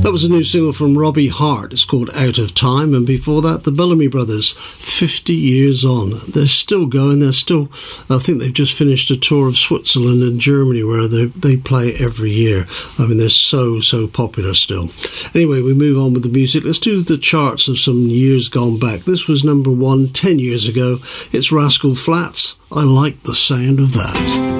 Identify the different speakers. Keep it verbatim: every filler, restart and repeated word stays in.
Speaker 1: That was a new single from Robbie Hart. It's called Out of Time. And before that, the Bellamy Brothers, fifty years on. They're still going. They're still, I think they've just finished a tour of Switzerland and Germany where they, they play every year. I mean, they're so, so popular still. Anyway, we move on with the music. Let's do the charts of some years gone back. This was number one ten years ago. It's Rascal Flatts. I like the sound of that.